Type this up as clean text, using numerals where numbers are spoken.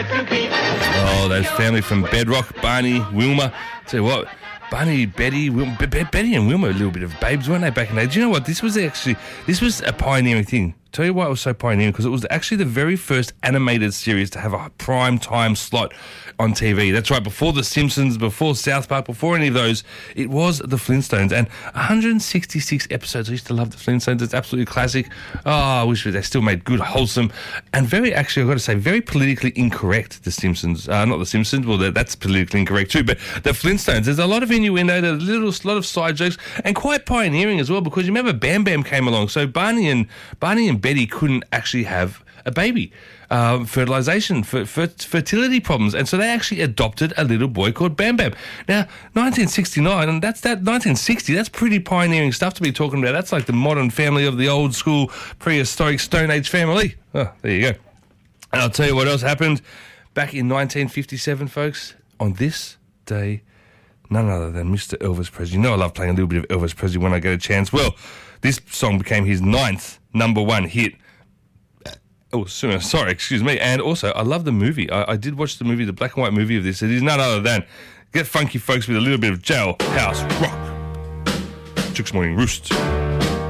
Oh, those family from Bedrock, Barney, Wilma. Tell you what, Barney, Betty, Betty and Wilma were a little bit of babes, weren't they, back in the day? Do you know what? This was a pioneering thing. Tell you why it was so pioneering, because it was actually the very first animated series to have a prime time slot on TV. That's right, before The Simpsons, before South Park, before any of those, it was The Flintstones. And 166 episodes. I used to love The Flintstones. It's absolutely classic. Oh, I wish they still made good, wholesome, and very, actually, I've got to say, very politically incorrect, The Simpsons. Not The Simpsons, well, that's politically incorrect too, but The Flintstones, there's a lot of innuendo, there's a lot of side jokes, and quite pioneering as well, because you remember Bam Bam came along, so Barney and Betty couldn't actually have a baby. Fertilization, fertility problems, and so they actually adopted a little boy called Bam Bam. Now, 1969, and that's 1960, that's pretty pioneering stuff to be talking about. That's like the modern family of the old school prehistoric Stone Age family. Oh, there you go. And I'll tell you what else happened back in 1957, folks. On this day, none other than Mr. Elvis Presley. You know I love playing a little bit of Elvis Presley when I get a chance. Well, this song became his 9th number one hit. Oh, sorry, excuse me. And also, I love the movie. I did watch the movie, the black and white movie of this. It is none other than Get Funky, folks, with a little bit of Jailhouse Rock. Chicks Morning Roost.